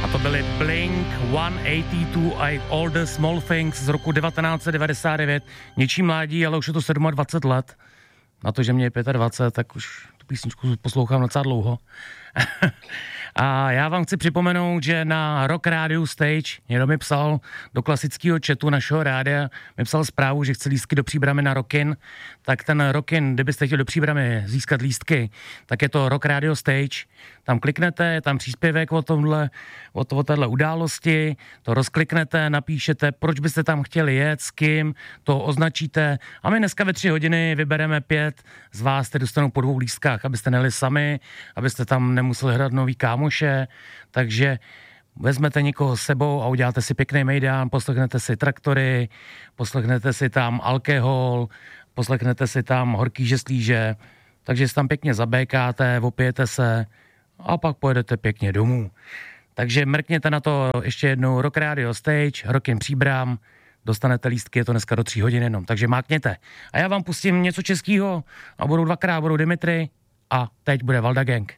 A to byly Blink 182 a All the Small Things z roku 1999. Něčí mládí, ale už je to 27 let. Na to, že mě je 25, tak už tu písničku poslouchám docela dlouho. A já vám chci připomenout, že na Rock Radio Stage někdo mi psal do klasického chatu našeho rádia, mi psal zprávu, že chce lístky do Příbramy na Rockin, tak ten Rockin, kdybyste chtěli do Příbramy získat lístky, tak je to Rock Radio Stage, tam kliknete, je tam příspěvek o téhle události, to rozkliknete, napíšete, proč byste tam chtěli jet, s kým, to označíte a my dneska ve 3 hodiny vybereme 5 z vás, kteří dostanou po 2 lístkách, abyste nejeli sami, abyste tam nemuseli hledat nový kámoše, takže vezmete někoho s sebou a uděláte si pěkný mejdán, poslechnete si Traktory, poslechnete si tam Alkohol, poslechnete si tam Horký žeslíže, takže si tam pěkně zabékáte, opijete se a pak pojedete pěkně domů. Takže mrkněte na to ještě jednou Rock Radio Stage, Rockin Příbram, dostanete lístky, je to dneska do 3 hodin jenom, takže mákněte. A já vám pustím něco českýho a budou 2krát, budou Dimitri a teď bude Valda Gang.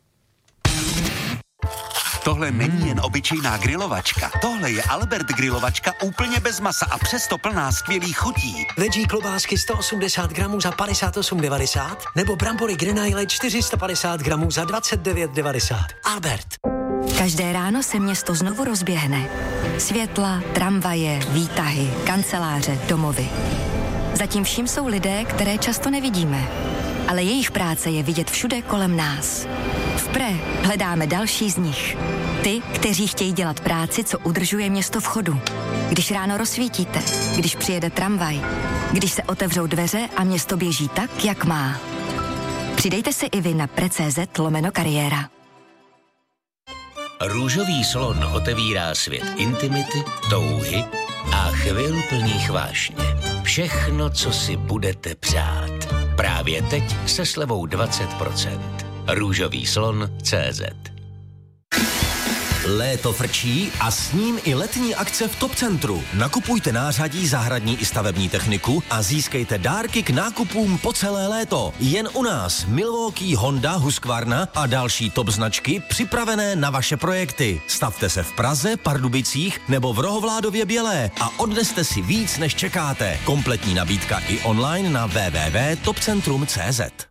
Tohle není jen obyčejná grilovačka. Tohle je Albert grilovačka úplně bez masa a přesto plná skvělých chutí. Veggie klobásky 180 gramů za 58,90 nebo brambory Grenaille 450 gramů za 29,90. Albert. Každé ráno se město znovu rozběhne. Světla, tramvaje, výtahy, kanceláře, domovy. Zatím vším jsou lidé, které často nevidíme. Ale jejich práce je vidět všude kolem nás. V Pre hledáme další z nich. Ty, kteří chtějí dělat práci, co udržuje město v chodu. Když ráno rozsvítíte, když přijede tramvaj, když se otevřou dveře a město běží tak, jak má. Přidejte se i vy na pre.cz/kariéra. Růžový slon otevírá svět intimity, touhy a chvil plných vášně. Všechno, co si budete přát. Právě teď se slevou 20%. Růžový slon.cz. Léto frčí a s ním i letní akce v Top Centru. Nakupujte nářadí, zahradní i stavební techniku a získejte dárky k nákupům po celé léto. Jen u nás Milwaukee, Honda, Husqvarna a další top značky připravené na vaše projekty. Stavte se v Praze, Pardubicích nebo v Rohovládově Bělé a odneste si víc, než čekáte. Kompletní nabídka i online na www.topcentrum.cz.